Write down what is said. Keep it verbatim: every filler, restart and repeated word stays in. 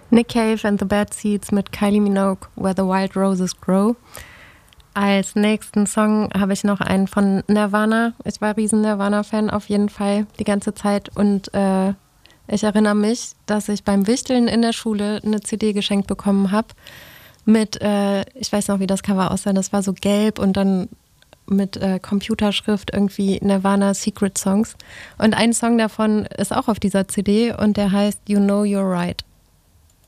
Nick Cave and the Bad Seeds mit Kylie Minogue, Where the Wild Roses Grow. Als nächsten Song habe ich noch einen von Nirvana. Ich war riesen Nirvana-Fan auf jeden Fall die ganze Zeit und äh, ich erinnere mich, dass ich beim Wichteln in der Schule eine C D geschenkt bekommen habe mit, äh, ich weiß noch, wie das Cover aussah, das war so gelb und dann mit äh, Computerschrift irgendwie Nirvana Secret Songs. Und ein Song davon ist auch auf dieser C D und der heißt You Know You're Right.